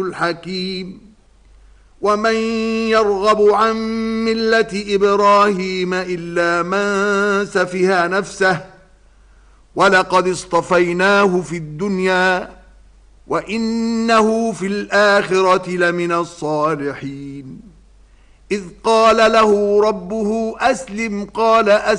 الحكيم. ومن يرغب عن ملة إبراهيم إلا من سفه نفسه ولقد اصطفيناه في الدنيا وإنه في الآخرة لمن الصالحين. إذ قال له ربه أسلم قال